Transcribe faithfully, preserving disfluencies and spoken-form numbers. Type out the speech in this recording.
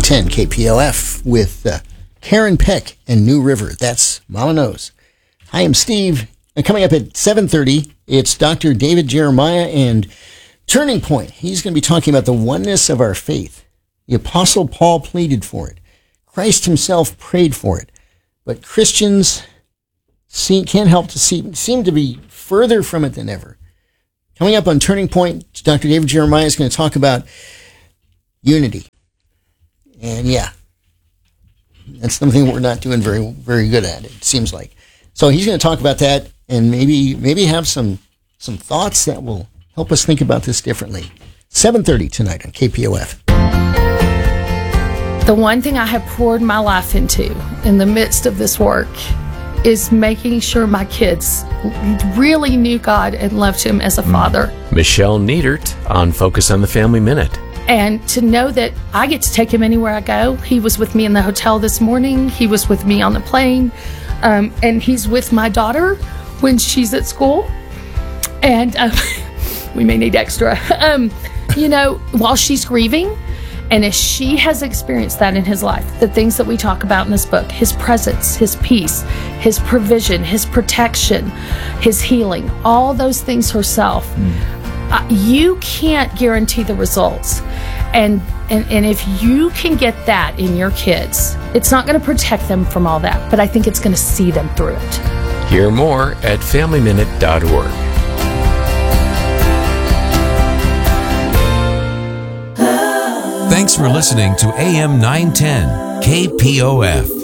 ten K P O F with uh, Karen Peck and New River. That's Mama Knows. Hi, I'm Steve. And coming up at seven thirty, it's Doctor David Jeremiah and Turning Point. He's going to be talking about the oneness of our faith. The Apostle Paul pleaded for it. Christ himself prayed for it. But Christians see, can't help to see, seem to be further from it than ever. Coming up on Turning Point, Doctor David Jeremiah is going to talk about unity. And yeah, that's something we're not doing very, very good at, it seems like. So he's going to talk about that and maybe maybe have some some thoughts that will help us think about this differently. seven thirty tonight on K P O F. The one thing I have poured my life into in the midst of this work is making sure my kids really knew God and loved him as a father. Michelle Niedert on Focus on the Family Minute. And to know that I get to take him anywhere I go. He was with me in the hotel this morning. He was with me on the plane. Um, and he's with my daughter when she's at school. And uh, we may need extra. Um, you know, while she's grieving, and as she has experienced that in his life, the things that we talk about in this book, his presence, his peace, his provision, his protection, his healing, all those things herself, mm. uh, you can't guarantee the results. And, and and if you can get that in your kids, it's not going to protect them from all that, but I think it's going to see them through it. Hear more at family minute dot org. Thanks for listening to A M nine ten K P O F.